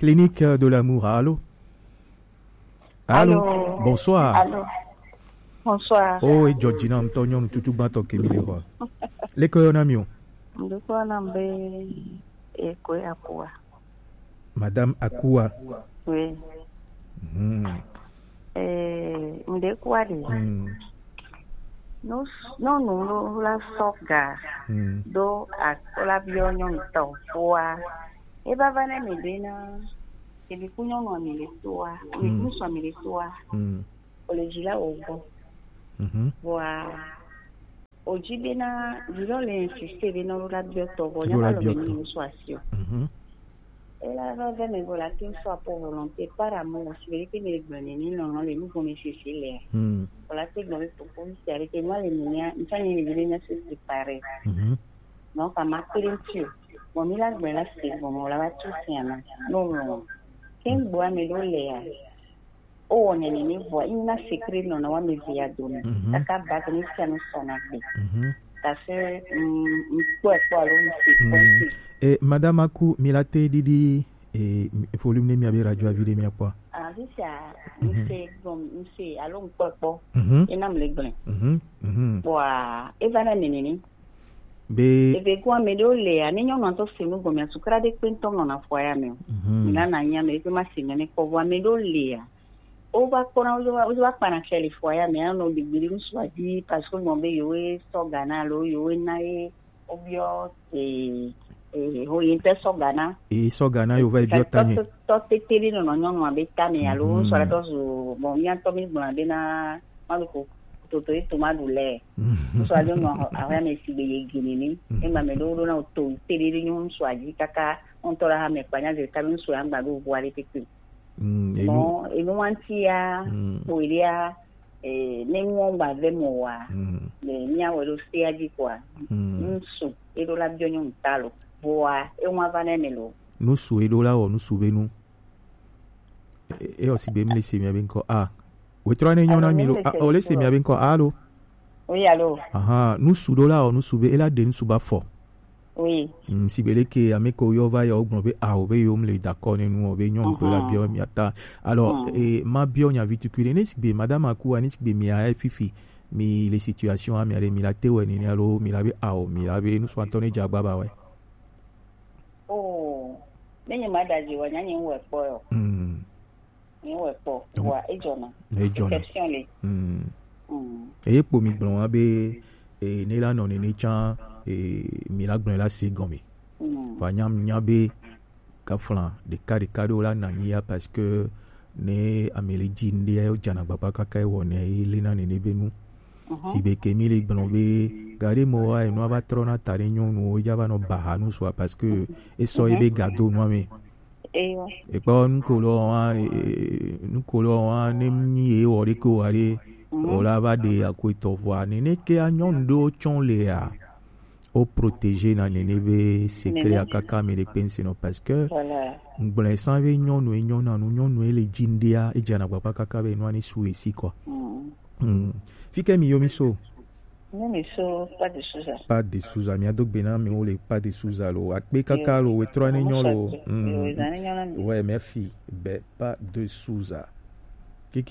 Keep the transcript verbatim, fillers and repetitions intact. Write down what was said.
Clinique de l'amour, allô? Allô? Allô? Bonsoir. Allô? Bonsoir. Oh, et Georgina, Antonio, nous tout banto que mi le roi. Les coyonamio. Ndoko nambe ekwe Akua. Madame Akua. Oui. Mm. Eh, mdekwali. Mm. No no no la soga. Mm. Do akola bionyo nto wa. E baba na medena. E bi kunyo no amile toa. Ni kunso amile toa. Mm. Olejila ogo. Mhm. Wa ojibena dilole insiste bena lo la bioto bo Lo nya la lo bioto. beni soasio. Mhm. Et là, va vers mes volatiles, soit pour volonté, par amour, si vous voulez que mes bonnes, non, non, les mouvements, mes chéchés, Mm. volatiles, non, pour pour c'est avec moi, les miens, une fois, les miens, se séparer. Mhm. Donc, à ma période, bon, il a bien la c'est bon, on l'a tout fait, non, non. Quel bois, mais l'eau, les, oh, on est né, voix, il n'a secret, non, on me via donner. Ça cap battre, nous, ça nous sonne avec. Mhm. Ça fait, hum, quoi, quoi, l'homme, c'est Et Madame Akou, milate didi, et volume mi abi radio avide mi apa. Ah, c'est ça. C'est comme, c'est à long papa. Mhm. Et nam le blanc. Mhm. Mhm. Wa, et va na nini. Be. E be kwa me do le, ani nyo nanto sinu gomi asukra de kwento na foya me. Mhm. Mina na nya me, pe ma sinu ne ko wa me do le. O ba kona o wa o wa pana chele foya me no bibiri nswadi parce que ngombe yowe so gana lo yowe na e obio e e ho yente so gana. E so gana yo va e biotanye. To te tele no no no abeta me alo so la to so bon mi anto mi bon de na maluko to to to madule. So alo no ara me si be yegini ni. E ma me do na to tele ni un swadi kaka on to ra me kwanya de ka mi so amba do boale pepe. Mm, Bon, et nous antia, pour il y a, et n'importe quoi de moi, mais il y a aussi à dire quoi, nous sous, et de la bionion talo, bois, et on va venir melo. Nous sous et là, nous souvenu. Et aussi bien me laisser mi abenko ah. We trois ne nyona milo, ah, o laisser mi abenko allo. Oui, allô. Aha, nous sous là, nous sous et là de nous sous bas fort. Oui. Mm, si bele ke ameko yo va ya ogno be a obe yo mle d'accord ne nous obe nyon pe la bio mi ata. Alors et ma bio nya viticule ne si be madame Akou ani si be mi a fifi mi les situations a mi ale mi la te we ni alo mi la be a o mi la be nous soit tonné jagba ba we. Oh. Nenye madaji wa nyanyi we po yo. Mm. Ni we po wa ejona. Ejona. Question le. Mm. Mm. E po mi blon abe e ne la non ne chan et milagre là c'est gommé. Va nyam nyabe ka flan de kari kado la nania parce que ne ameli jinde o jana baba ka kai woni lina ne benu. Si be kemi le blombe gare mo wa no va trona tare nyon no jaba no baha no so parce que e so e be gado no me. E e pa nko lo wa nko lo wa ne ni e o de ko are o la va de akoito voir ne ke anyon do chon le a au protéger dans les neve secret à kaka me les pensions parce que voilà sans venir nous nous nous nous nous les jindia et jana papa kaka be nous ani sou ici quoi mm fike mi yomiso yomiso pas de souza pas de souza mi adok bena mi ole pas de souza lo akbe kaka lo we trois nyon lo ouais merci ben pas de souza.